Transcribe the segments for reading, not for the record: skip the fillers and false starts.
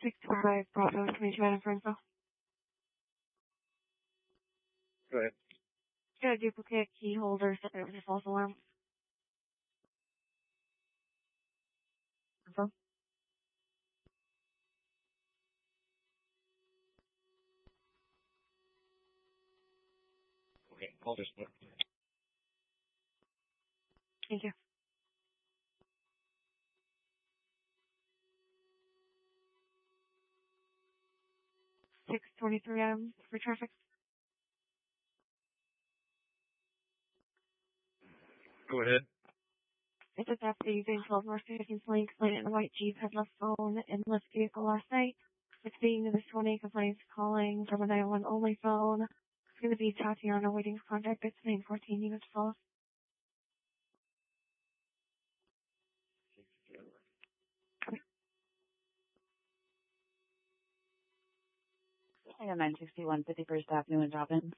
625 Bravo 22 item for info. Go ahead. Got a duplicate key holder set with a false alarm. Info. Okay, call this one. Thank you. $623 items for traffic. Go ahead. It's a theft using 12 North 15th Lane. Complainant in a white Jeep had left phone in lift vehicle last night. It's being this 20 complaints calling from a 911 only phone. It's going to be Tatiana waiting for contact. It's 914 units full. I got 961 51st Avenue in Dobbins.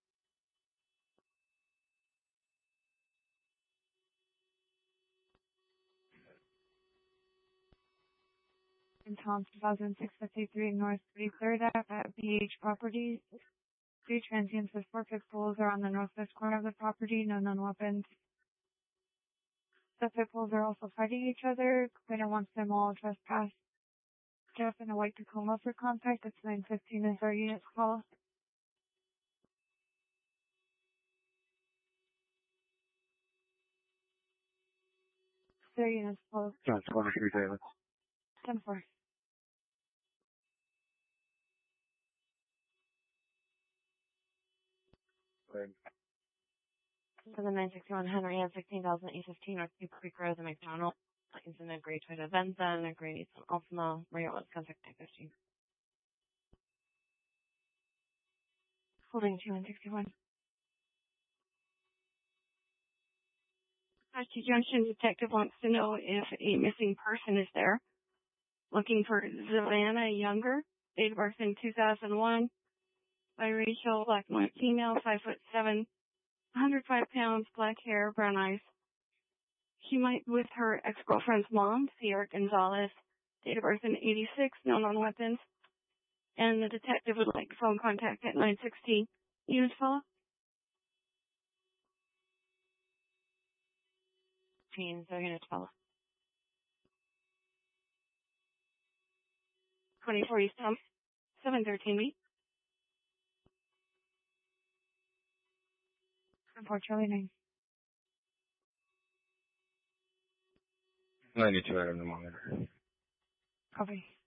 In Tom 2006-53 North 33rd Ave at BH Properties. 3 transients with 4 pit bulls are on the northwest corner of the property. No known weapons. The pit bulls are also fighting each other. Complainant wants them all trespass. Jeff in a white Tacoma for contact. It's 915 is our unit's call. Their unit's closed. John 23 Davis. 10-4. Go ahead. For the 961 Henry at 16,815 North New Creek Road, the McDonald. It's in a gray Toyota Venza and a gray Nissan Altima. Mario was contact 915. Holding 2161. Ashby Junction detective wants to know if a missing person is there. Looking for Savannah Younger, date of birth in 2001, biracial, black and white female, 5'7", 105 pounds, black hair, brown eyes. She might be with her ex-girlfriend's mom, Sierra Gonzalez, date of birth in 86, no known weapons. And the detective would like phone contact at 960. Units follow? So units follow. 24 East Tom, 713B. Unfortunately, 9. 92 item to monitor. Copy.